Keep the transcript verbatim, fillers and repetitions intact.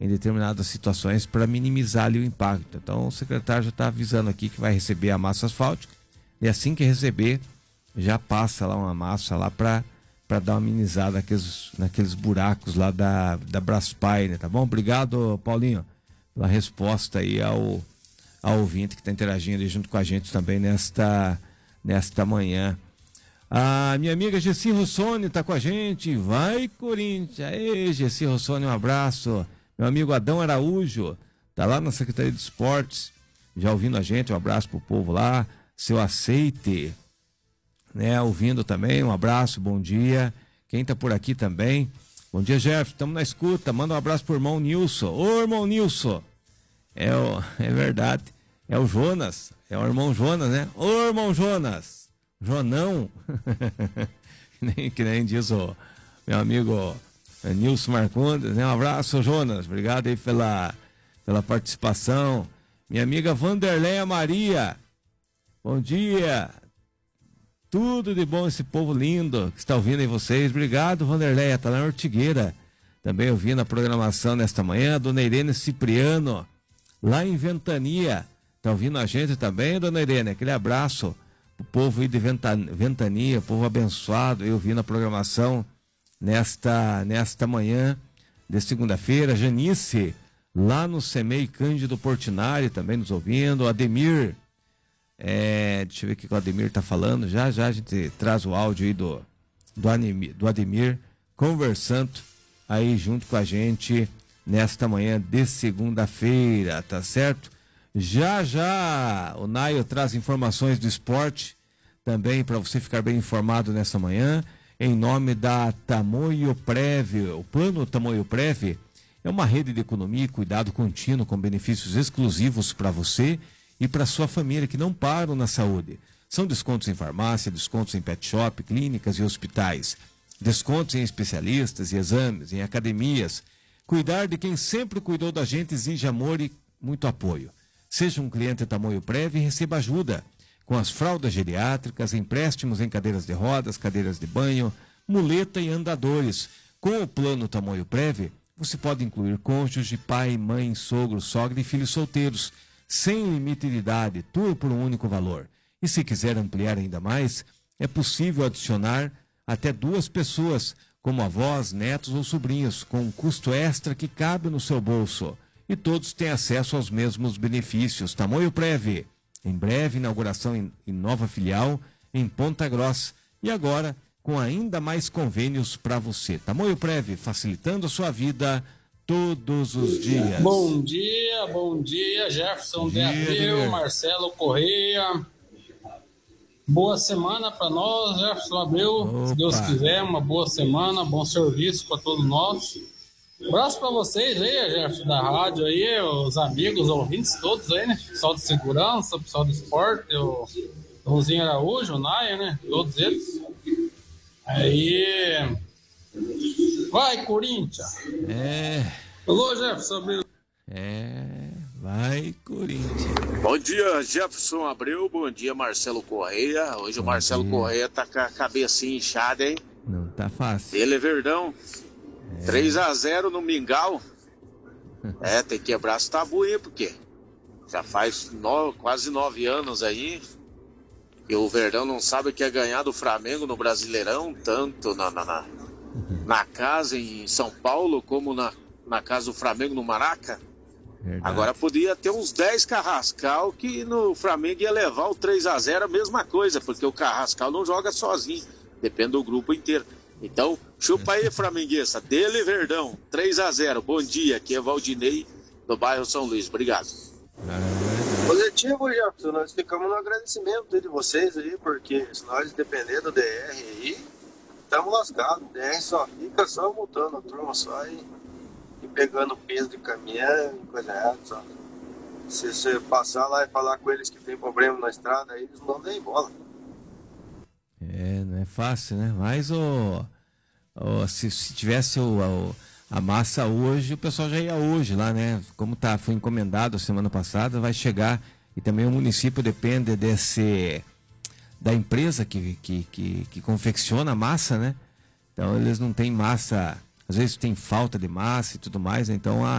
em determinadas situações para minimizar ali o impacto. Então o secretário já está avisando aqui que vai receber a massa asfáltica e assim que receber já passa lá uma massa lá para para dar uma amenizada naqueles, naqueles buracos lá da, da Braspai, né? Tá bom? Obrigado, Paulinho, pela resposta aí ao, ao ouvinte que está interagindo ali junto com a gente também nesta, nesta manhã. A minha amiga Gessi Rossoni está com a gente. Vai, Corinthians! Ei, Gessi Rossoni, um abraço. Meu amigo Adão Araújo tá lá na Secretaria de Esportes, já ouvindo a gente. Um abraço pro povo lá. Seu Aceite, né, ouvindo também, um abraço, bom dia. Quem tá por aqui também, bom dia, Jefferson, estamos na escuta, manda um abraço pro irmão Nilson. Ô, irmão Nilson, é, o, é verdade, é o Jonas, é o irmão Jonas, né? Ô, irmão Jonas, Jonão, que, nem, que nem diz o meu amigo Nilson Marcondes, né? Um abraço, Jonas, obrigado aí pela, pela participação. Minha amiga Vanderleia Maria, bom dia. Tudo de bom esse povo lindo que está ouvindo aí vocês. Obrigado, Vanderleia. Está lá na Ortigueira. Também ouvindo a programação nesta manhã. Dona Irene Cipriano, lá em Ventania. Está ouvindo a gente também, Dona Irene? Aquele abraço pro povo aí de Ventania, povo abençoado. Eu ouvindo a programação nesta, nesta manhã de segunda-feira. Janice, lá no Semei Cândido Portinari, também nos ouvindo. Ademir. É, deixa eu ver o que o Ademir está falando. Já já a gente traz o áudio aí do, do, Ademir, do Ademir conversando aí junto com a gente nesta manhã de segunda-feira, tá certo? Já já o Naio traz informações do esporte também para você ficar bem informado nessa manhã, em nome da Tamoio Prev. O plano Tamoio Prev é uma rede de economia e cuidado contínuo com benefícios exclusivos para você e para sua família que não param na saúde. São descontos em farmácia, descontos em pet shop, clínicas e hospitais, descontos em especialistas e exames, em academias. Cuidar de quem sempre cuidou da gente exige amor e muito apoio. Seja um cliente Tamoio Prev e receba ajuda com as fraldas geriátricas, empréstimos em cadeiras de rodas, cadeiras de banho, muleta e andadores. Com o plano Tamoio Prev, você pode incluir cônjuge, pai, mãe, sogro, sogra e filhos solteiros, sem limite de idade, tudo por um único valor. E se quiser ampliar ainda mais, é possível adicionar até duas pessoas, como avós, netos ou sobrinhos, com um custo extra que cabe no seu bolso. E todos têm acesso aos mesmos benefícios. Tamoio Prev. Em breve, inauguração em, em nova filial em Ponta Grossa. E agora, com ainda mais convênios para você. Tamoio Prev, facilitando a sua vida todos os dias. Bom dia, bom dia, Jefferson de Abreu, Marcelo Correia. Boa semana para nós, Jefferson Abreu. Opa. Se Deus quiser, uma boa semana, bom serviço para todos nós. Abraço para vocês aí, Jefferson, da rádio aí, os amigos, os ouvintes todos aí, né? Pessoal de segurança, pessoal do esporte, o Rosinho Araújo, o Naia, né? Todos eles. Aí... Vai, Corinthians! É. Alô, Jefferson Abreu. É, vai, Corinthians. Bom dia, Jefferson Abreu. Bom dia, Marcelo Correia. Hoje Bom o Marcelo dia. Correia tá com a cabecinha inchada, hein? Não tá fácil. Ele é Verdão. É. três a zero no Mingau. É, tem que quebrar esse tabu aí, porque já faz nove, quase nove anos aí que o Verdão não sabe o que é ganhar do Flamengo no Brasileirão, tanto na... na, na... na casa em São Paulo, como na, na casa do Flamengo no Maraca. Verdade. Agora podia ter uns dez Carrascal que no Flamengo ia levar o três a zero, a mesma coisa, porque o Carrascal não joga sozinho, depende do grupo inteiro. Então, chupa aí, flamenguista, dele Verdão, três a zero, bom dia, aqui é Valdinei, do bairro São Luís, obrigado. Positivo, Jefferson, nós ficamos no agradecimento de vocês aí, porque se nós depender do D R aí, estamos lascados. O D R só fica só voltando a turma só e, e pegando peso de caminhão e coisa errada. Só. Se você passar lá e falar com eles que tem problema na estrada, eles não dão bola. É, não é fácil, né? Mas o, o, se, se tivesse o, a, a massa hoje, o pessoal já ia hoje lá, né? Como tá, foi encomendado semana passada, vai chegar. E também o município depende desse... da empresa que, que, que, que confecciona a massa, né? Então eles não têm massa, às vezes tem falta de massa e tudo mais, então a